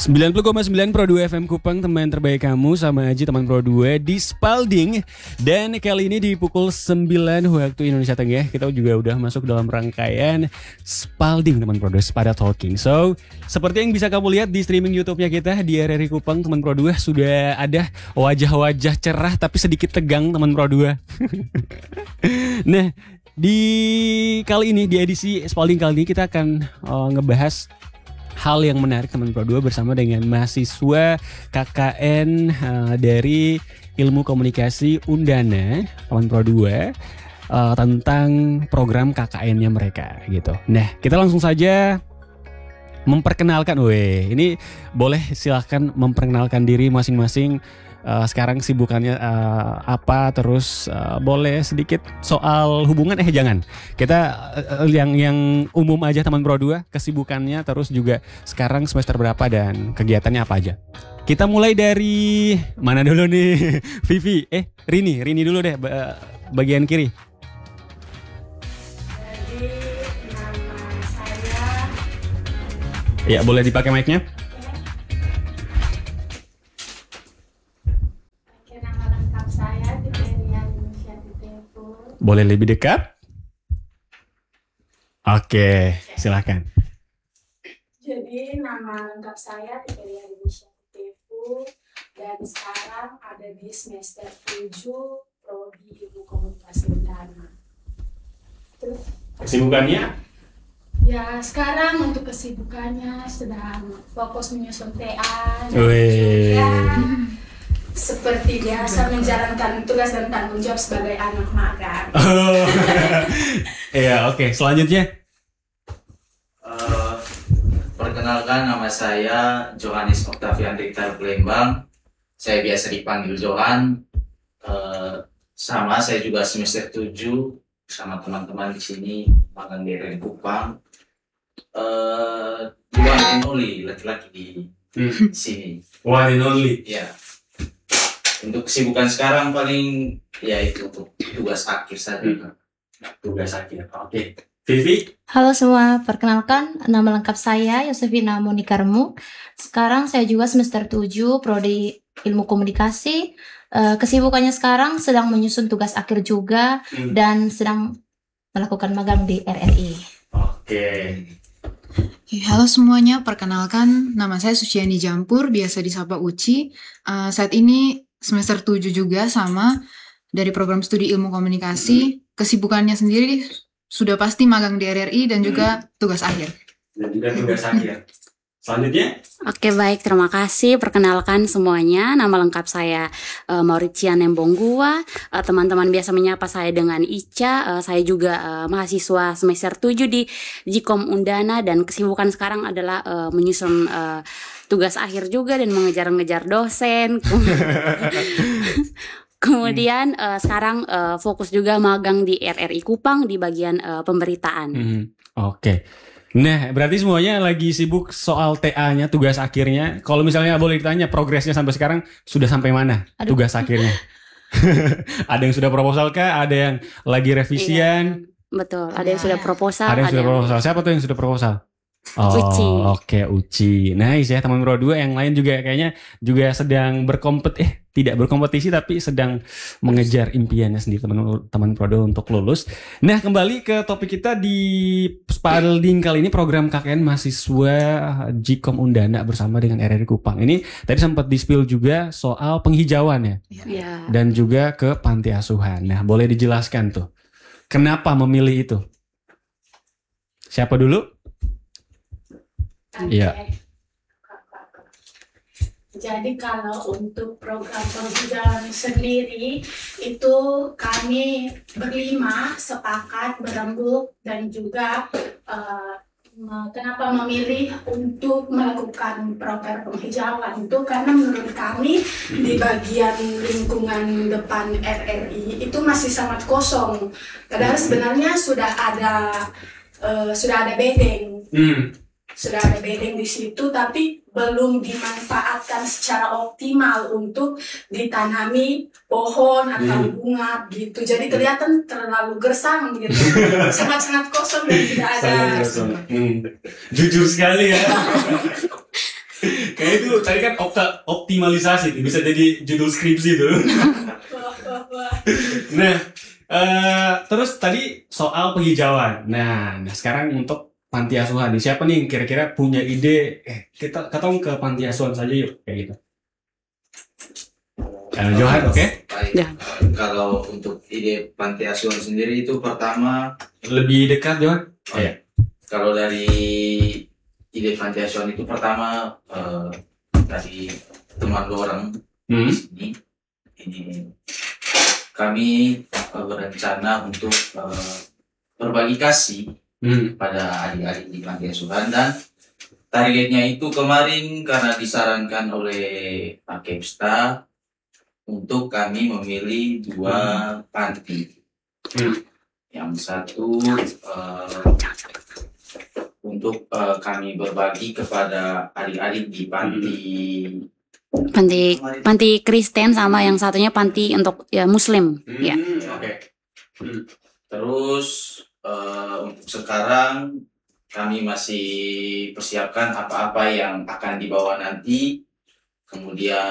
90,9 Pro 2 FM Kupang, teman terbaik kamu sama Aji teman Pro 2 di Spalding. Dan kali ini di pukul 9 waktu Indonesia Tengah, kita juga udah masuk dalam rangkaian Spalding teman Pro 2 Spada Talking. So, seperti yang bisa kamu lihat di streaming YouTube-nya kita di RRI Kupang teman Pro 2, sudah ada wajah-wajah cerah tapi sedikit tegang teman Pro 2. Nah, di kali ini di edisi Spalding kali ini kita akan ngebahas hal yang menarik teman Pro 2 bersama dengan mahasiswa KKN dari Ilmu Komunikasi Undana teman Pro 2 tentang program KKN-nya mereka gitu. Nah, kita langsung saja memperkenalkan. Ini boleh silahkan memperkenalkan diri masing-masing. Sekarang sibukannya apa, terus boleh sedikit soal hubungan, jangan. Kita yang umum aja teman Pro 2, kesibukannya, terus juga sekarang semester berapa dan kegiatannya apa aja. Kita mulai dari mana dulu nih? Vivi, Rini dulu deh, bagian kiri. Jadi nama saya. Ya, boleh dipakai mic-nya. Boleh lebih dekat? Oke, silakan. Jadi nama lengkap saya Tika Inisiatifu dan sekarang ada di semester 7 Prodi Ilmu Komunikasi Undana. Terus Kesibukannya? ya sekarang untuk kesibukannya sedang fokus menyusun TA. Seperti biasa menjalankan tugas dan tanggung jawab sebagai anak magang. Iya, oke. Selanjutnya. Perkenalkan, nama saya Johannes Octavian Diktar Palembang. Saya biasa dipanggil Johan. Saya juga semester 7 sama teman-teman di sini magang di RRI Kupang. One and only laki-laki di sini. One and only. Ya. Untuk kesibukan sekarang paling ya itu untuk tugas akhir saja. Tugas akhir. Oke. Vivi. Halo semua, perkenalkan nama lengkap saya Yosefina Monikarmu. Sekarang saya juga semester 7 Prodi Ilmu Komunikasi. Kesibukannya sekarang sedang menyusun tugas akhir juga dan sedang melakukan magang di RRI. Oke. Halo semuanya, perkenalkan nama saya Suciani Jampur, biasa disapa Uci. Saat ini semester 7 juga sama dari program studi ilmu komunikasi. Kesibukannya sendiri sudah pasti magang di RRI dan juga tugas akhir. Selanjutnya. Oke, baik, terima kasih. Perkenalkan semuanya, nama lengkap saya Mauritian Nembonggua. Teman-teman biasa menyapa saya dengan Ica. Saya juga mahasiswa semester 7 di Jikom Undana dan kesibukan sekarang adalah menyusun tugas akhir juga dan mengejar-ngejar dosen. Kemudian sekarang fokus juga magang di RRI Kupang di bagian pemberitaan. Oke. Nah, berarti semuanya lagi sibuk soal TA-nya, tugas akhirnya. Kalau misalnya boleh ditanya progresnya sampai sekarang sudah sampai mana? Tugas akhirnya? Ada yang sudah proposal kah? Ada yang lagi revisian? Iya, betul, ada yang sudah proposal. Ada yang sudah proposal. Siapa tuh yang sudah proposal? Uci. Oke, Uci. Nice ya teman Pro 2. Yang lain juga kayaknya juga sedang tidak berkompetisi tapi sedang mengejar impiannya sendiri teman Pro 2 untuk lulus. Nah, kembali ke topik kita di Spalding kali ini, program KKN mahasiswa Jikom Undana bersama dengan RRI Kupang. Ini tadi sempat di-spill juga soal penghijauan ya. Ya. Dan juga ke panti asuhan. Nah, boleh dijelaskan tuh. Kenapa memilih itu? Siapa dulu? Iya. Jadi kalau untuk program penghijauan sendiri itu kami berlima sepakat berembuk dan juga kenapa memilih untuk melakukan program penghijauan itu karena menurut kami di bagian lingkungan depan RRI itu masih sangat kosong. Padahal sebenarnya sudah ada bedeng. Sudah ada bedeng di situ tapi belum dimanfaatkan secara optimal untuk ditanami pohon atau bunga gitu. Jadi kelihatan terlalu gersang gitu. Sangat-sangat kosong dan tidak ada. Jujur sekali ya. Kayak itu tadi kan optimalisasi bisa jadi judul skripsi tuh. Nah, terus tadi soal penghijauan. Nah, sekarang untuk panti asuhan nih, siapa nih yang kira-kira punya ide? Kita ke panti asuhan saja yuk, kayak gitu. Johan, oke? Baik. Ya. Kalau untuk ide panti asuhan sendiri itu pertama, Lebih dekat Johan? Iya. kalau dari ide panti asuhan itu pertama dari teman dua orang Hmm. di sini, ini kami berencana untuk berbagi kasih Hmm. pada adik-adik di panti asuhan, dan targetnya itu kemarin karena disarankan oleh Pak Kepsta untuk kami memilih 2 panti. Hmm. Yang satu untuk kami berbagi kepada adik-adik di panti Panti Kristen sama yang satunya panti untuk ya Muslim. Ya. Oke. Terus untuk sekarang kami masih persiapkan apa-apa yang akan dibawa nanti. Kemudian